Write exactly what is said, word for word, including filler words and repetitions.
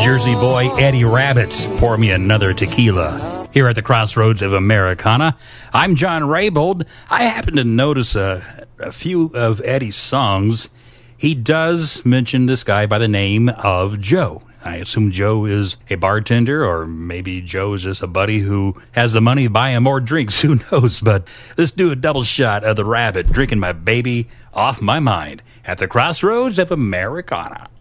Jersey boy Eddie Rabbit, pour me another tequila. Here at the Crossroads of Americana, I'm John Raybould. I happen to notice a, a few of Eddie's songs. He does mention this guy by the name of Joe. I assume Joe is a bartender, or maybe Joe is just a buddy who has the money to buy him more drinks. Who knows? But let's do a double shot of the Rabbit, drinking my baby off my mind at the Crossroads of Americana.